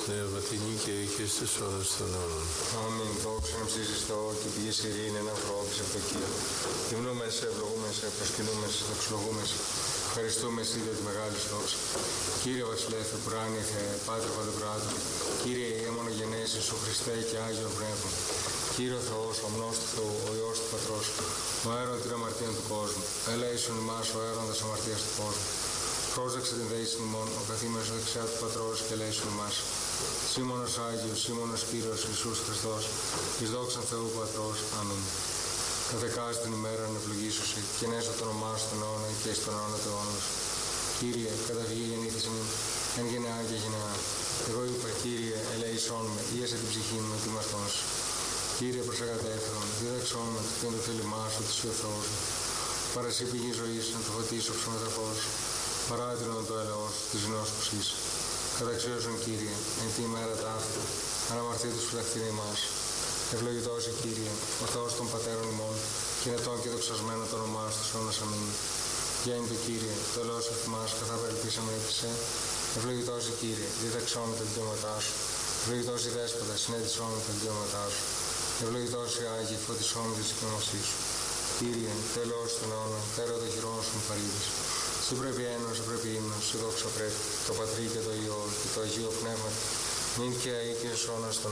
πνευματινή και είχε στις ώρες των αιώνων. Αμήν. Δόξα να ψήσεις Θεό και πηγής ειρήνη, ένα ανθρώπης ευδοκία. Γυμνούμε σε, ευλογούμε σε, προσκυνούμε σε, δοξολογούμε σε. Ευχαριστούμε εσύ για τη μεγάλη σου δόξα. Κύριε Βασιλεύ, ουράνιε Θεέ, Πάτερ Παντοκράτορ, Κύριε Ιεμονογενές Ιησού Χριστέ και Άγιο Πνεύμα. Κύριε ο Θεός, ο ομνός του Θεού, ο Υιός του Πατρός, ο αέρον την αμαρτία του κόσμου. Ελέησον ημάς ο αέροντας αμαρτίας του κόσμου. Πρόσεξε την δέηση ημών, ο καθήμενος δεξιά του Πατρός και ελέησον ημάς. Σίμωνος Άγιος, Σίμωνος Κύριος Ιησούς Χριστός, εις δόξαν Θεού Πατρός. Αμήν. Καθεκάζει την ημέρα να ευλογήσωσι και νέσω το όνομά σου στον αιώνα και στον αιώνα του αιώνος. Κύριε, καταφυγή γεννήθησιν μου, εν γενεά και γενεά. Εγώ είπα, Κύριε, ελέησόν με, ίασε την ψυχή μου με τιμαστός. Κύριε, προσεγατέφερον, δίδαξόν με το ποιον το θέλημά σου, της ο Θεός μου. Παρασύ πηγή ζωής, να το φωτίσω ψωμετά φως. Παράτηρον το έλεος της γνώσης που σεις. Καταξίωσον, Κύριε, εν τη ημέρα ταύτη, αναμαρτή τους φυλαχτήρι μας. Ευλογητός η Κύριε, ο Θεός των πατέρων ημών, και νετών και δοξασμένο το όνομά σου στους αιώνας. Αμήν. Γέννητο Κύριε, το έλεος ευθυμάς καθά περιλπίσαμε επισέ. Ευλογητός η Κύριε, δίδαξόν με τα δικαιώματά σου. Ευλογητός η Δέσποτα, συνέδρισόν με τα δικαιώματά σου. Ευλογητός η Άγιε, φωτισόν με τη δικαιώματά σου. Κύριε, το έλεος των αιώνων, τέρο των χειρών σου παρήδης. Σου πρέπει ένος, σου πρέπει ύμνος, σου δόξα πρέπει, το Πατρί και το Υιό και το Αγίο Πνεύμα, νυν και αεί και εις αιώνας των